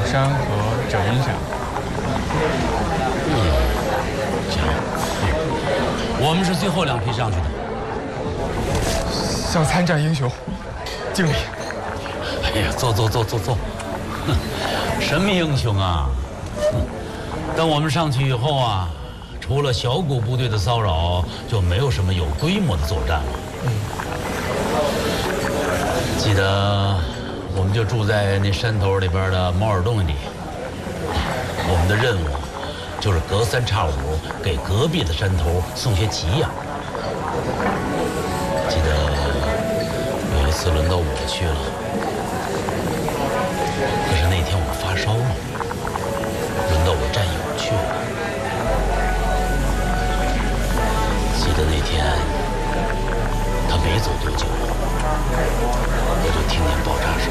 山和者阴山。 行，我们是最后2批上去的。 向参战英雄敬礼。 哎呀，坐。什么英雄啊？等我们上去以后啊，除了小股部队的骚扰，就没有什么有规模的作战了。记得我们就住在那山头里边的猫耳洞里，我们的任务就是隔3差5给隔壁的山头送些给养。记得有一次轮到我去了，可是那天我发烧了，轮到我战友去了。记得那天他没走多久，我就听见爆炸声，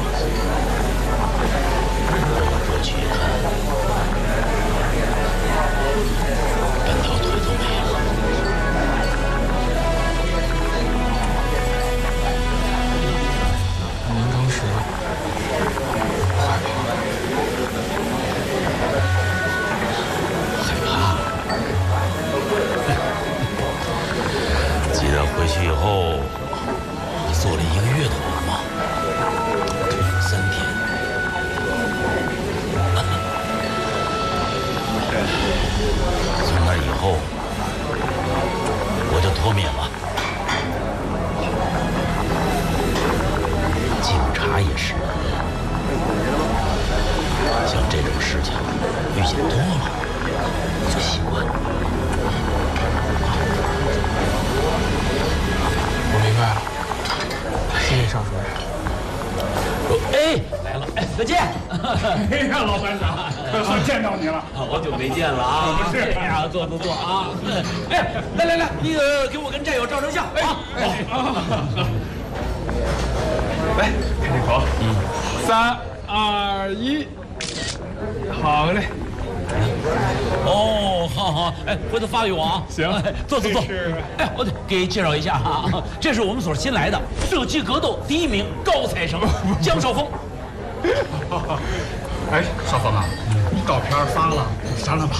我过去一看，半条腿都没了。 您当时害怕？记得回去以后做了1个月的活吗？3天。从那以后，我就脱敏了。警察也是，像这种事情遇见多了，就习惯了。 我明白了，谢谢邵主任。 哎，来了，哎，再见。 哎呀，老班长，好见到你了， 好久没见了啊！ 是呀，坐啊！哎，来，那个给我跟战友照张相啊！ 来，看镜头。3、2、1，好嘞。 哦，好，哎，回头发给我啊。 行， 坐。哎，我得给介绍一下啊，这是我们所新来的射击格斗第1名高材生江少峰。 哎，少峰啊，照片发了，删了吧。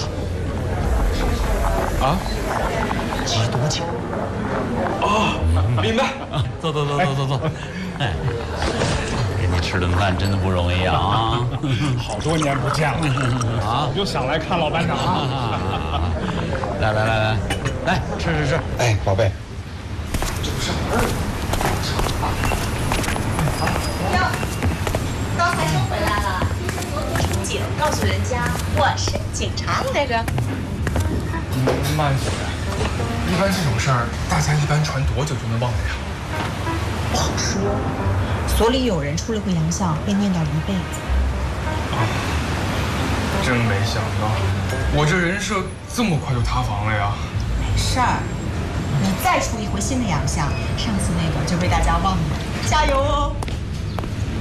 啊？ 缉毒警。 哦，明白。 坐。哎，跟你吃顿饭真的不容易啊！ 好多年不见了啊，就想来看老班长啊。 来，吃。 哎，宝贝， 哟，高材生回来了，多多出警，告诉人家我是警察来着。 慢些，一般这种事儿，大家一般传多久就能忘了呀？ 不好说，所里有人出了个洋相，被念叨一辈子。 真没想到，我这人设这么快就塌房了呀！ 没事儿，你再出一回新的洋相，上次那个就被大家忘了。加油哦！